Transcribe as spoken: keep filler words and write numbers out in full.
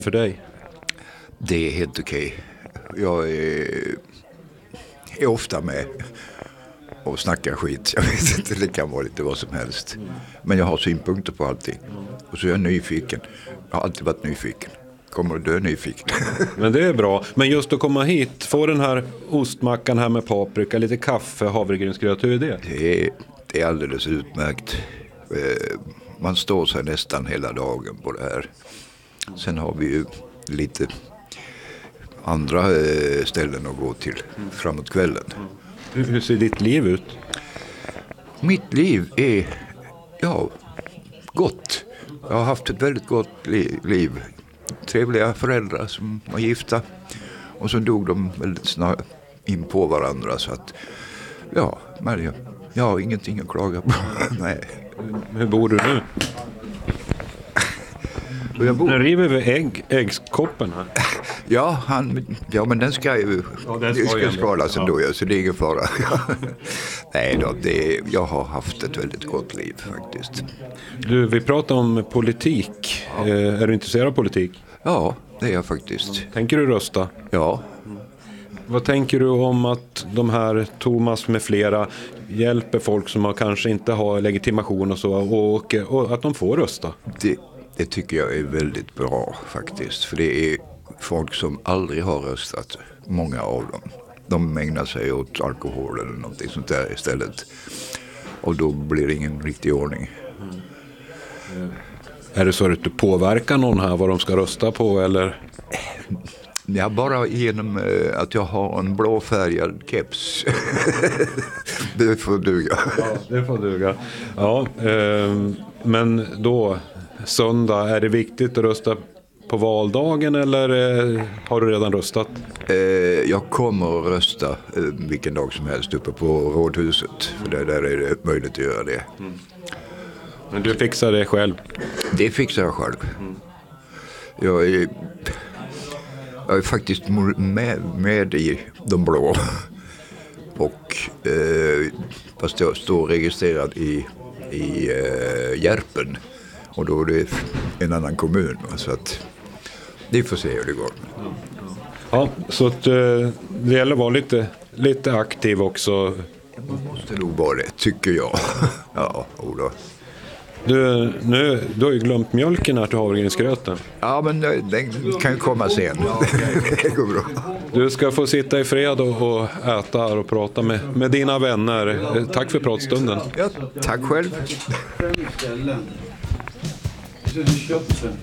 för dig? Det är helt okej. Jag är, är ofta med och snackar skit. Jag vet inte, det kan vara lite vad som helst. Men jag har synpunkter på allting. Och så är jag nyfiken. Jag har alltid varit nyfiken. Kommer att dö nyfiken. Men det är bra. Men just att komma hit, få den här ostmackan här med paprika, lite kaffe, havregrynsgröt, hur är det? Det är, det är alldeles utmärkt. Man står sig nästan hela dagen på det här. Sen har vi ju lite andra ställen att gå till framåt kvällen. Hur, hur ser ditt liv ut? Mitt liv är, ja, gott. Jag har haft ett väldigt gott li- liv. Trevliga föräldrar som var gifta. Och så dog de väldigt snart in på varandra. Så att, ja, men jag, jag har ingenting att klaga på. Nej. Hur bor du nu? Jag bor... Nu river vi ägg, äggskoppen här. Ja, han, ja, men den ska ju ja, den ska, ska ska spalas ja. ändå, så det är ingen fara. Nej då, det, jag har haft ett väldigt gott liv faktiskt. Du, vi pratar om politik. Ja. Eh, är du intresserad av politik? Ja, det är jag faktiskt. Tänker du rösta? Ja. Vad tänker du om att de här Thomas med flera hjälper folk som har, kanske inte har legitimation och så och, och att de får rösta? Det, det tycker jag är väldigt bra faktiskt. För det är folk som aldrig har röstat, många av dem. De ägnar sig åt alkohol eller någonting sånt där istället. Och då blir det ingen riktig ordning. Mm. Är det så att du påverkar någon här vad de ska rösta på eller? Ja, bara genom eh, att jag har en blåfärgad keps. Det får duga. Ja, det får duga. Ja, eh, men då söndag, är det viktigt att rösta på valdagen eller eh, har du redan röstat? Eh, jag kommer att rösta eh, vilken dag som helst uppe på rådhuset. För där, där är det möjligt att göra det. Mm. Men du fixar det själv? Det fixar jag själv. Mm. Jag är... Jag är faktiskt med, med i de blå och eh, fast jag står registrerad i, i eh, Järpen och då är det en annan kommun så att det får se hur det går. Ja, så att eh, det gäller att vara lite, lite aktiv också. Man måste nog vara det, tycker jag. Ja, Ola. Du, nu, du har ju glömt mjölken här till havregrynsgröten. Ja, men den kan komma sen. Det går bra. Du ska få sitta i fred och, och äta här och prata med, med dina vänner. Tack för pratstunden. Ja, tack själv.